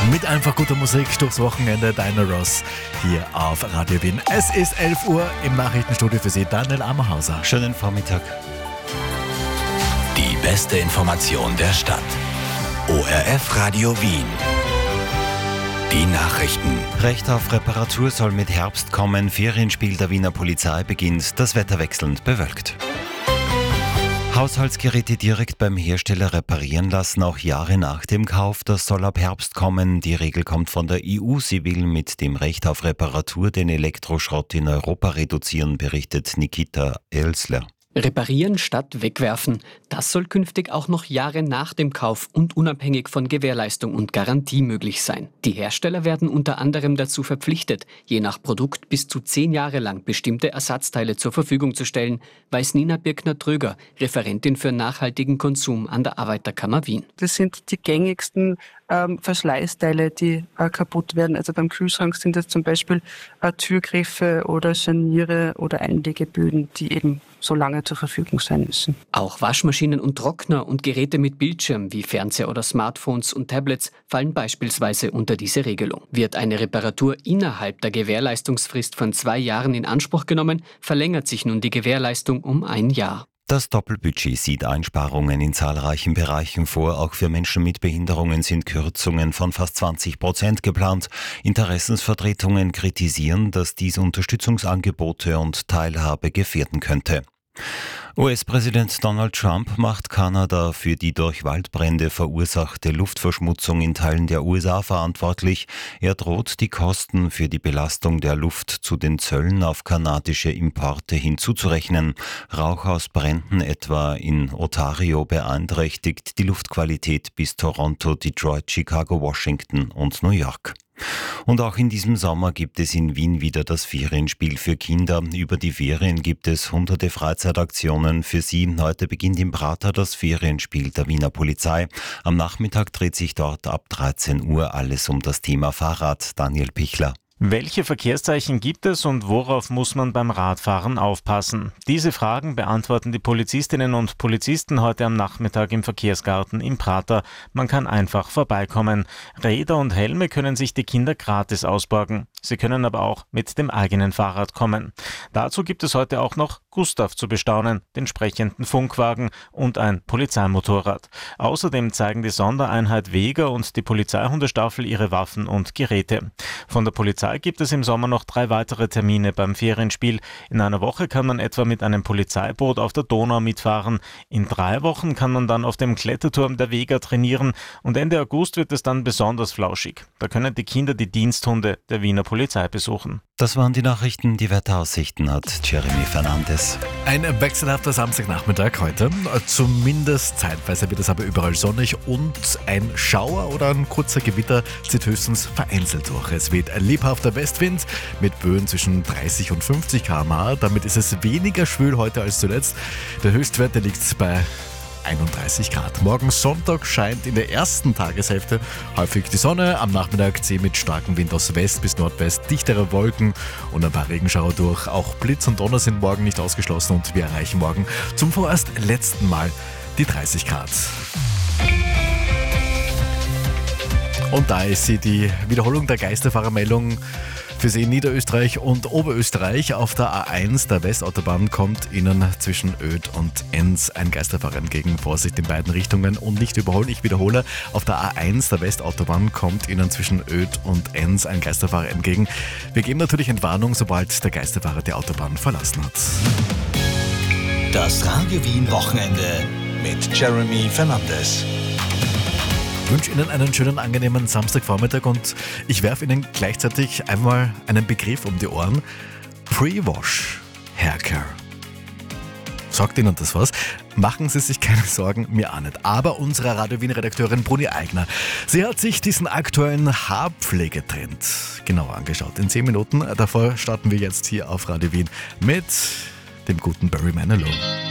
Mit einfach guter Musik durchs Wochenende, Diana Ross hier auf Radio Wien. Es ist 11 Uhr im Nachrichtenstudio für Sie, Daniel Ammerhauser. Schönen Vormittag. Die beste Information der Stadt. ORF Radio Wien. Die Nachrichten. Recht auf Reparatur soll mit Herbst kommen. Ferienspiel der Wiener Polizei beginnt. Das Wetter wechselnd bewölkt. Haushaltsgeräte direkt beim Hersteller reparieren lassen, auch Jahre nach dem Kauf. Das soll ab Herbst kommen. Die Regel kommt von der EU. Sie will mit dem Recht auf Reparatur den Elektroschrott in Europa reduzieren, berichtet Nikita Elsler. Reparieren statt wegwerfen. Das soll künftig auch noch Jahre nach dem Kauf und unabhängig von Gewährleistung und Garantie möglich sein. Die Hersteller werden unter anderem dazu verpflichtet, je nach Produkt bis zu 10 Jahre lang bestimmte Ersatzteile zur Verfügung zu stellen, weiß Nina Birkner-Tröger, Referentin für nachhaltigen Konsum an der Arbeiterkammer Wien. Das sind die gängigsten Verschleißteile, die kaputt werden. Also beim Kühlschrank sind das zum Beispiel Türgriffe oder Scharniere oder Einlegeböden, die eben so lange zur Verfügung sein müssen. Auch Waschmaschinen und Trockner und Geräte mit Bildschirm wie Fernseher oder Smartphones und Tablets fallen beispielsweise unter diese Regelung. Wird eine Reparatur innerhalb der Gewährleistungsfrist von 2 Jahren in Anspruch genommen, verlängert sich nun die Gewährleistung um 1 Jahr. Das Doppelbudget sieht Einsparungen in zahlreichen Bereichen vor. Auch für Menschen mit Behinderungen sind Kürzungen von fast 20% geplant. Interessensvertretungen kritisieren, dass dies Unterstützungsangebote und Teilhabe gefährden könnte. US-Präsident Donald Trump macht Kanada für die durch Waldbrände verursachte Luftverschmutzung in Teilen der USA verantwortlich. Er droht, die Kosten für die Belastung der Luft zu den Zöllen auf kanadische Importe hinzuzurechnen. Rauch aus Bränden etwa in Ontario beeinträchtigt die Luftqualität bis Toronto, Detroit, Chicago, Washington und New York. Und auch in diesem Sommer gibt es in Wien wieder das Ferienspiel für Kinder. Über die Ferien gibt es hunderte Freizeitaktionen für sie. Heute beginnt im Prater das Ferienspiel der Wiener Polizei. Am Nachmittag dreht sich dort ab 13 Uhr alles um das Thema Fahrrad. Daniel Pichler. Welche Verkehrszeichen gibt es und worauf muss man beim Radfahren aufpassen? Diese Fragen beantworten die Polizistinnen und Polizisten heute am Nachmittag im Verkehrsgarten im Prater. Man kann einfach vorbeikommen. Räder und Helme können sich die Kinder gratis ausborgen. Sie können aber auch mit dem eigenen Fahrrad kommen. Dazu gibt es heute auch noch Gustav zu bestaunen, den sprechenden Funkwagen und ein Polizeimotorrad. Außerdem zeigen die Sondereinheit Weger und die Polizeihundestaffel ihre Waffen und Geräte. Von der Polizei gibt es im Sommer noch 3 weitere Termine beim Ferienspiel. In einer Woche kann man etwa mit einem Polizeiboot auf der Donau mitfahren. In 3 Wochen kann man dann auf dem Kletterturm der Weger trainieren und Ende August wird es dann besonders flauschig. Da können die Kinder die Diensthunde der Wiener Polizei besuchen. Das waren die Nachrichten. Die Wetteraussichten hat Jeremy Fernandes. Ein wechselhafter Samstagnachmittag heute. Zumindest zeitweise wird es aber überall sonnig und ein Schauer oder ein kurzer Gewitter zieht höchstens vereinzelt durch. Es weht ein lebhafter Westwind mit Böen zwischen 30 und 50 km/h. Damit ist es weniger schwül heute als zuletzt. Der Höchstwert liegt bei 31 Grad. Morgen Sonntag scheint in der ersten Tageshälfte häufig die Sonne. Am Nachmittag zieht mit starkem Wind aus West bis Nordwest dichtere Wolken und ein paar Regenschauer durch. Auch Blitz und Donner sind morgen nicht ausgeschlossen und wir erreichen morgen zum vorerst letzten Mal die 30 Grad. Und da ist sie, die Wiederholung der Geisterfahrermeldung für Sie in Niederösterreich und Oberösterreich. Auf der A1 der Westautobahn kommt Ihnen zwischen Oedt und Enns ein Geisterfahrer entgegen. Vorsicht in beiden Richtungen und nicht überholen. Ich wiederhole, auf der A1 der Westautobahn kommt Ihnen zwischen Oedt und Enns ein Geisterfahrer entgegen. Wir geben natürlich Entwarnung, sobald der Geisterfahrer die Autobahn verlassen hat. Das Radio Wien Wochenende mit Jeremy Fernandes. Ich wünsche Ihnen einen schönen, angenehmen Samstagvormittag und ich werfe Ihnen gleichzeitig einmal einen Begriff um die Ohren. Pre-Wash Haircare. Sagt Ihnen das was? Machen Sie sich keine Sorgen, mir auch nicht. Aber unsere Radio Wien-Redakteurin Bruni Eigner, sie hat sich diesen aktuellen Haarpflegetrend genauer angeschaut. In 10 Minuten, davor starten wir jetzt hier auf Radio Wien mit dem guten Barry Manilow.